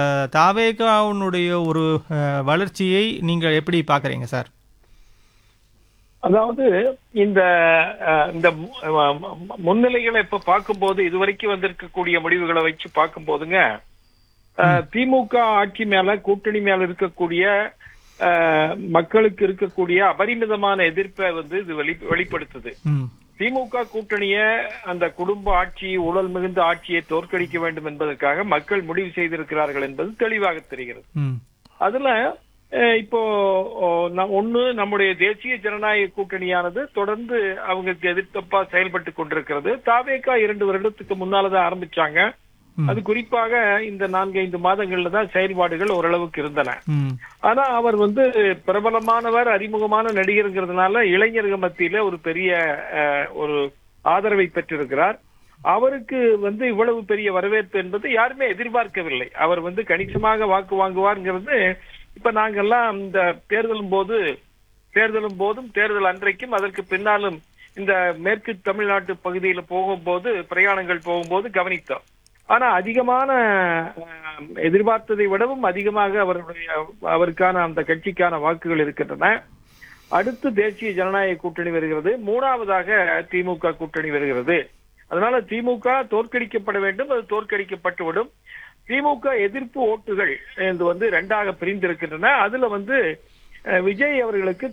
தாவேகாவுனுடைய ஒரு வளர்ச்சியை நீங்கள் எப்படி பார்க்குறீங்க சார்? அதாவது இந்த இந்த முன்னிலைகளை இப்ப பார்க்கும்போது இதுவரைக்கும் வந்திருக்கக்கூடிய முடிவுகளை வச்சு பார்க்கும்போதுங்க, திமுக ஆட்சி மேல கூட்டணி மேல இருக்கக்கூடிய மக்களுக்கு இருக்கக்கூடிய அபரிமிதமான எதிர்ப்பை இது வெளிப்படுத்துது. திமுக கூட்டணிய அந்த குடும்ப ஆட்சி, ஊழல் மிகுந்த ஆட்சியை தோற்கடிக்க வேண்டும் என்பதற்காக மக்கள் முடிவு செய்திருக்கிறார்கள் என்பது தெளிவாக தெரிகிறது. அதுல இப்போ நம்முடைய தேசிய ஜனநாயக கூட்டணியானது தொடர்ந்து அவங்களுக்கு எதிர்த்தப்பா செயல்பட்டு கொண்டிருக்கிறது. தாவேகா 2 வருடத்துக்கு முன்னாலதான் ஆரம்பிச்சாங்க. அது குறிப்பாக இந்த 4-5 மாதங்கள்ல தான் செயல்பாடுகள் ஓரளவுக்கு இருந்தன. ஆனா அவர் பிரபலமானவர், அறிமுகமான நடிகருங்கிறதுனால இளைஞர்கள் மத்தியில ஒரு பெரிய ஒரு ஆதரவை பெற்றிருக்கிறார். அவருக்கு இவ்வளவு பெரிய வரவேற்பு என்பது யாருமே எதிர்பார்க்கவில்லை. அவர் கணிசமாக வாக்கு வாங்குவார்ங்கிறது இப்ப நாங்கெல்லாம் இந்த தேர்தலும் போதும் தேர்தல் அன்றைக்கும் அதற்கு பின்னாலும் இந்த மேற்கு தமிழ்நாட்டு பகுதியில போகும்போது, பிரயாணங்கள் போகும்போது கவனித்தோம். ஆனா அதிகமான எதிர்பார்த்ததை விடவும் அதிகமாக அவருக்கான அந்த கட்சிக்கான வாக்குகள் இருக்கின்றன. அடுத்து தேசிய ஜனநாயக கூட்டணி வருகிறது, 3வதாக திமுக கூட்டணி வருகிறது. அதனால திமுக தோற்கடிக்கப்பட வேண்டும், அது தோற்கடிக்கப்பட்டுவிடும். திமுக எதிர்ப்பு ஓட்டுகள் 2ஆக பிரிந்திருக்கின்றன. அதுல விஜய் அவர்களுக்கு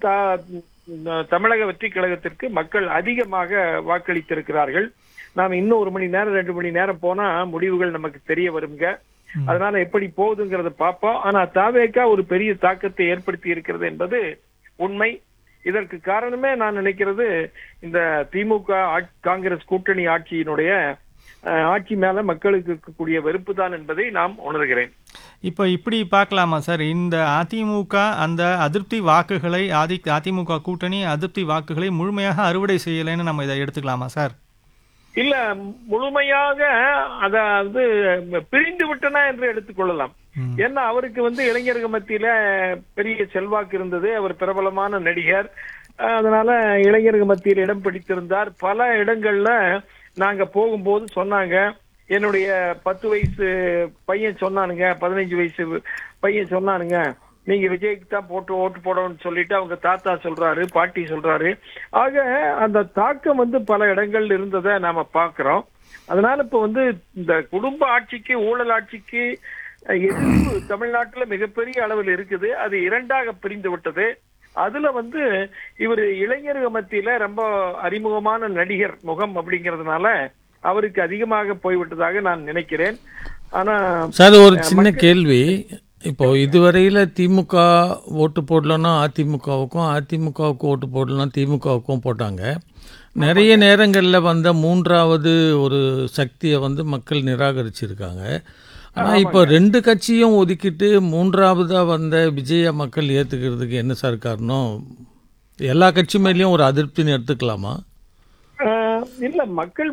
தமிழக வெற்றி கழகத்திற்கு மக்கள் அதிகமாக வாக்களித்திருக்கிறார்கள். நாம இன்னும் 1 மணி நேரம் 2 மணி நேரம் போனா முடிவுகள் நமக்கு தெரிய வருங்க. அதனால எப்படி போகுதுங்கிறத பார்ப்போம். ஆனா தாவேகா ஒரு பெரிய தாக்கத்தை ஏற்படுத்தி இருக்கிறது என்பது உண்மை. இதற்கு காரணமே நான் நினைக்கிறது இந்த திமுக காங்கிரஸ் கூட்டணி ஆட்சியினுடைய ஆட்சி மேல மக்களுக்கு இருக்கக்கூடிய வெறுப்பு தான் என்பதை நாம் உணர்கிறேன். இப்ப இப்படி பார்க்கலாமா சார், இந்த அதிமுக அந்த அதிருப்தி வாக்குகளை அதிமுக கூட்டணி அதிருப்தி வாக்குகளை முழுமையாக அறுவடை செய்யலைன்னு நம்ம இதை எடுத்துக்கலாமா சார்? இல்ல, முழுமையாக அதாவது பிரிந்து விட்டனா என்று எடுத்துக்கொள்ளலாம். ஏன்னா அவருக்கு இளைஞர்கள் மத்தியில பெரிய செல்வாக்கு இருந்தது. அவர் பிரபலமான நடிகர். அதனால இளைஞர்கள் மத்தியில் இடம் பிடித்திருந்தார். பல இடங்கள்ல நாங்க போகும்போது சொன்னாங்க, என்னுடைய 10 வயசு பையன் சொன்னானுங்க, 15 வயசு பையன் சொன்னானுங்க, நீங்க விஜய்க்கு தான் ஓட்டு போடணும்னு சொல்லிட்டு அவங்க தாத்தா சொல்றாரு, பாட்டி சொல்றாரு. ஆக அந்த தாக்கம் பல இடங்கள்ல இருந்ததை நாம பாக்குறோம். அதனால இப்ப இந்த குடும்ப ஆட்சிக்கு, ஊழல் ஆட்சிக்கு எதிர்ப்பு தமிழ்நாட்டுல மிகப்பெரிய அளவில் இருக்குது. அது 2ஆக பிரிந்து விட்டது. அதுல இவர் இளைஞர்கள் மத்தியில ரொம்ப அறிமுகமான நடிகர் முகம் அப்படிங்கறதுனால அவருக்கு அதிகமாக போய்விட்டதாக நான் நினைக்கிறேன். ஆனா சார், ஒரு சின்ன கேள்வி. இப்போ இதுவரையில் திமுக ஓட்டு போடலன்னா அதிமுகவுக்கும், அதிமுகவுக்கு ஓட்டு போடலன்னா திமுகவுக்கும் போட்டாங்க. நிறைய நேரங்களில் 3வது ஒரு சக்தியை மக்கள் நிராகரிச்சிருக்காங்க. ஆனால் இப்போ 2 கட்சியும் ஒதுக்கிட்டு 3வதாக வந்த விஜய மக்கள் ஏற்றுக்கிறதுக்கு என்ன சார் காரணம்? எல்லா கட்சி மேலேயும் ஒரு அதிருப்தின்னு எடுத்துக்கலாமா? இல்ல, மக்கள்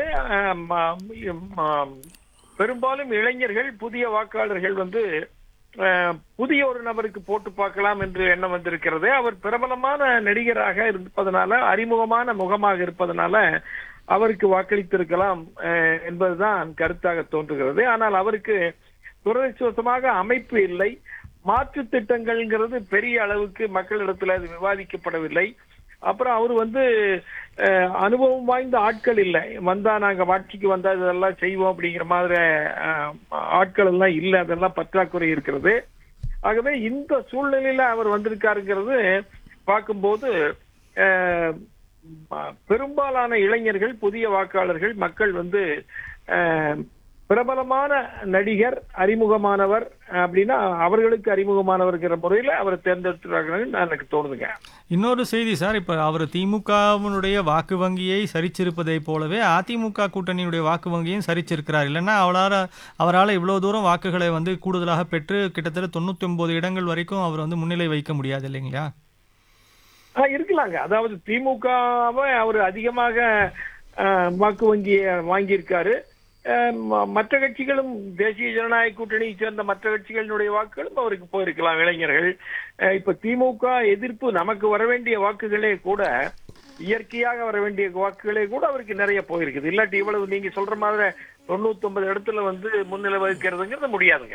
பெரும்பாலும் இளைஞர்கள், புதிய வாக்காளர்கள் புதிய ஒரு நபருக்கு போட்டு பார்க்கலாம் என்று எண்ணம் வந்திருக்கிறது. அவர் பிரபலமான நடிகராக இருப்பதனால, அறிமுகமான முகமாக இருப்பதனால அவருக்கு வாக்களித்திருக்கலாம் என்பதுதான் கருத்தாக தோன்றுகிறது. ஆனால் அவருக்கு துரதிர்ஷ்டவசமாக அமைப்பு இல்லை. மாற்று திட்டங்கள்ங்கிறது பெரிய அளவுக்கு மக்களிடத்துல அது விவாதிக்கப்படவில்லை. அப்புறம் அவர் அனுபவம் வாய்ந்த ஆட்கள் இல்லை. நாங்க ஆட்சிக்கு வந்தா இதெல்லாம் செய்வோம் அப்படிங்கிற மாதிரி ஆட்கள் எல்லாம் இல்லை. அதெல்லாம் பற்றாக்குறை இருக்கிறது. ஆகவே இந்த சூழ்நிலையில அவர் வந்திருக்காருங்கிறது பார்க்கும்போது பெரும்பாலான இளைஞர்கள், புதிய வாக்காளர்கள், மக்கள் பிரபலமான நடிகர், அறிமுகமானவர் அப்படின்னா அவர்களுக்கு அறிமுகமானவர்கிற முறையில் அவரை தேர்ந்தெடுத்துறாங்கன்னு எனக்கு தோணுதுங்க. இன்னொரு செய்தி சார், இப்ப அவர் திமுகவினுடைய வாக்கு வங்கியை சரிச்சிருப்பதை போலவே அதிமுக கூட்டணியுடைய வாக்கு வங்கியும் சரிச்சிருக்கிறார். இல்லைன்னா அவரால் இவ்வளவு தூரம் வாக்குகளை கூடுதலாக பெற்று கிட்டத்தட்ட 99 இடங்கள் வரைக்கும் அவர் முன்னிலை வைக்க முடியாது இல்லைங்களா? இருக்கலாங்க. அதாவது திமுகவை அவர் அதிகமாக வாக்கு வங்கியை வாங்கியிருக்காரு. மற்ற கட்சிகளும், தேசிய ஜனநாயக கூட்டணியை சேர்ந்த மற்ற கட்சிகளினுடைய வாக்குகளும் அவருக்கு போயிருக்கலாம். இளைஞர்கள் இப்ப திமுக எதிர்ப்பு நமக்கு வர வேண்டிய வாக்குகளே கூட, இயற்கையாக வர வேண்டிய வாக்குகளே கூட அவருக்கு நிறைய போயிருக்குது. இல்லாட்டி இவ்வளவு நீங்க சொல்ற மாதிரி 99 இடத்துல முன்னிலை வகிக்கிறதுங்கிறது முடியாதுங்க.